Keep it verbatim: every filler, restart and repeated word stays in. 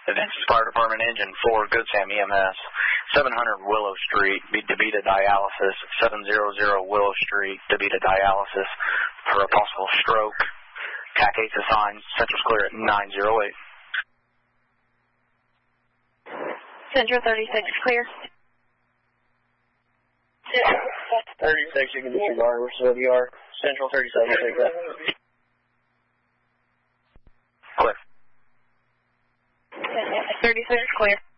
Advanced Fire Department Engine four, Good Sam E M S, seven hundred Willow Street, DeVita Dialysis, seven hundred Willow Street, DeVita Dialysis, for a possible stroke. C A C eight's assigned, Central's clear at nine oh eight. Central thirty-six, clear. thirty-six, you can disregard, we're still D R. Central thirty-seven, take that. Clear. thirty-six, clear.